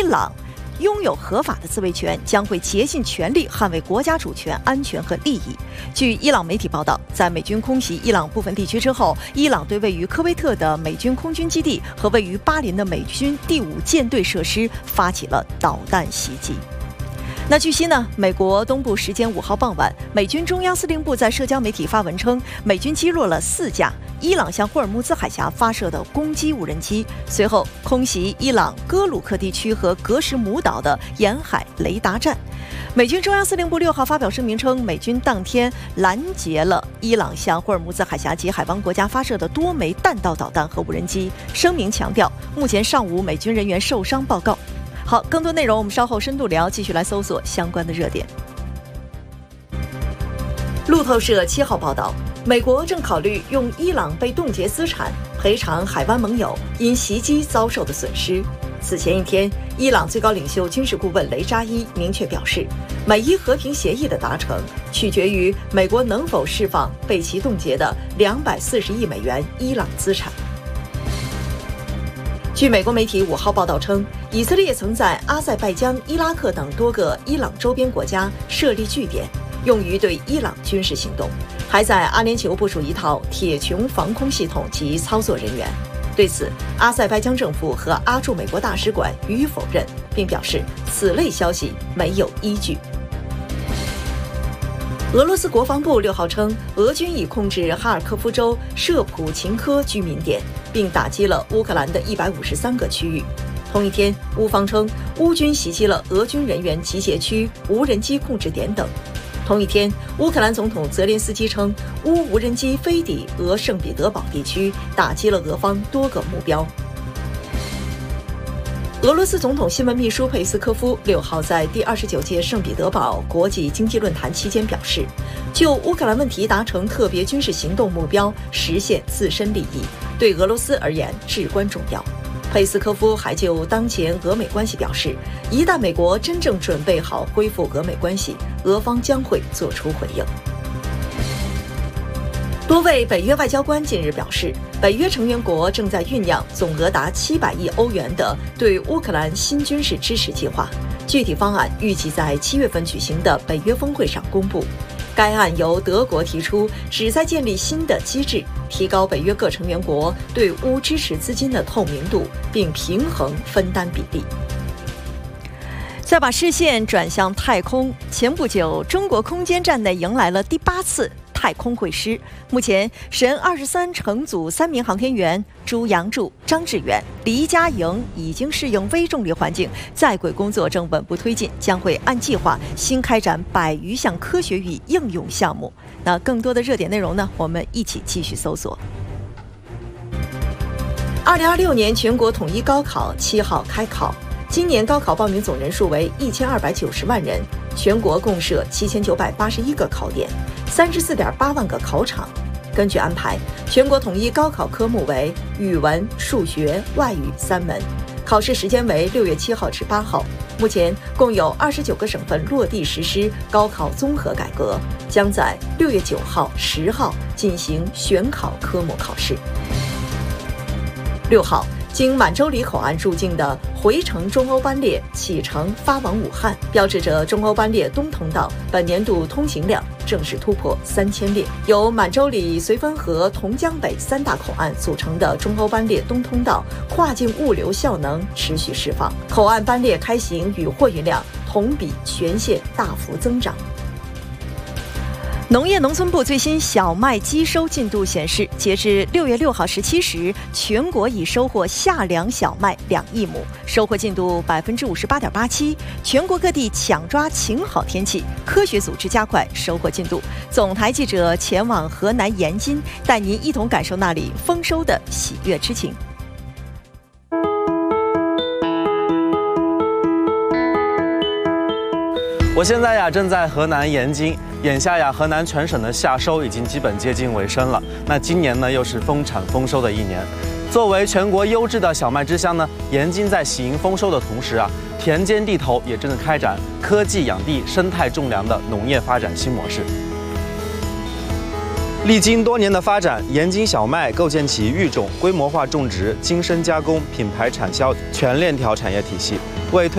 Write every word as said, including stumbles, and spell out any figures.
朗拥有合法的自卫权，将会竭尽全力捍卫国家主权、安全和利益。据伊朗媒体报道，在美军空袭伊朗部分地区之后，伊朗对位于科威特的美军空军基地和位于巴林的美军第五舰队设施发起了导弹袭击。那据悉呢，美国东部时间五号傍晚，美军中央司令部在社交媒体发文称，美军击落了四架伊朗向霍尔木兹海峡发射的攻击无人机，随后空袭伊朗哥鲁克地区和格什姆岛的沿海雷达站。美军中央司令部六号发表声明称，美军当天拦截了伊朗向霍尔木兹海峡及海湾国家发射的多枚弹道导弹和无人机。声明强调，目前尚无美军人员受伤报告。好，更多内容我们稍后深度聊，继续来搜索相关的热点。路透社七号报道，美国正考虑用伊朗被冻结资产赔偿海湾盟友因袭击遭受的损失。此前一天，伊朗最高领袖军事顾问雷扎伊明确表示，美伊和平协议的达成取决于美国能否释放被其冻结的两百四十亿美元伊朗资产。据美国媒体五号报道称，以色列曾在阿塞拜疆、伊拉克等多个伊朗周边国家设立据点，用于对伊朗军事行动，还在阿联酋部署一套铁穹防空系统及操作人员。对此，阿塞拜疆政府和阿驻美国大使馆予以否认，并表示此类消息没有依据。俄罗斯国防部六号称，俄军已控制哈尔科夫州舍普琴科居民点，并打击了乌克兰的一百五十三个区域。同一天，乌方称乌军袭击了俄军人员集结区、无人机控制点等。同一天，乌克兰总统泽连斯基称，乌无人机飞抵俄圣彼得堡地区，打击了俄方多个目标。俄罗斯总统新闻秘书佩斯科夫六号在第二十九届圣彼得堡国际经济论坛期间表示，就乌克兰问题达成特别军事行动目标，实现自身利益，对俄罗斯而言至关重要。佩斯科夫还就当前俄美关系表示，一旦美国真正准备好恢复俄美关系，俄方将会做出回应。多位北约外交官近日表示，北约成员国正在酝酿总额达七百亿欧元的对乌克兰新军事支持计划，具体方案预计在七月份举行的北约峰会上公布。该案由德国提出，旨在建立新的机制，提高北约各成员国对乌支持资金的透明度，并平衡分担比例。再把视线转向太空，前不久，中国空间站内迎来了第八次太空会师。目前，神二十三乘组三名航天员朱杨柱、张志远、黎佳莹已经适应微重力环境，在轨工作正稳步推进，将会按计划新开展百余项科学与应用项目。那更多的热点内容呢？我们一起继续搜索。二零二六年全国统一高考七号开考。今年高考报名总人数为一千二百九十万人，全国共设七千九百八十一个考点，三十四点八万个考场。根据安排，全国统一高考科目为语文、数学、外语三门，考试时间为六月七号至八号。目前共有二十九个省份落地实施高考综合改革，将在六月九号、十号进行选考科目考试。六号。经满洲里口岸入境的回程中欧班列启程发往武汉，标志着中欧班列东通道本年度通行量正式突破三千列。由满洲里、绥芬河、同江北三大口岸组成的中欧班列东通道跨境物流效能持续释放，口岸班列开行与货运量同比全线大幅增长。农业农村部最新小麦机收进度显示，截至六月六号十七时，全国已收获夏粮小麦两亿亩，收获进度百分之五十八点八七。全国各地抢抓晴好天气，科学组织加快收获进度。总台记者前往河南延津，带您一同感受那里丰收的喜悦之情。 我现在呀正在河南延津，眼下呀河南全省的夏收已经基本接近尾声了。那今年呢又是丰产丰收的一年。作为全国优质的小麦之乡呢，延津在喜迎丰收的同时啊，田间地头也正在开展科技养地、生态种粮的农业发展新模式。历经多年的发展，延津小麦构建起育种、规模化种植、精深加工、品牌产销全链条产业体系，为推